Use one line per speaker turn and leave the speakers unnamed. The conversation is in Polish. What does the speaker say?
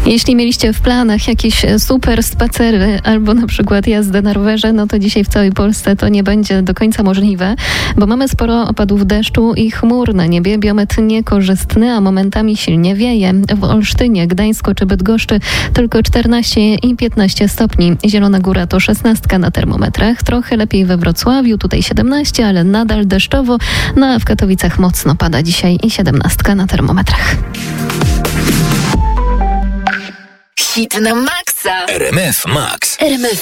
Jeśli mieliście w planach jakieś super spacery albo na przykład jazdę na rowerze, no to dzisiaj w całej Polsce to nie będzie do końca możliwe, bo mamy sporo opadów deszczu i chmur na niebie. Biometr niekorzystny, a momentami silnie wieje. W Olsztynie, Gdańsku czy Bydgoszczy tylko 14 i 15 stopni. Zielona Góra to 16 na termometrach. Trochę lepiej we Wrocławiu, tutaj 17, ale nadal deszczowo. No a w Katowicach mocno pada dzisiaj i 17 na termometrach.
Hit na maksa.
RMF Max.
RMF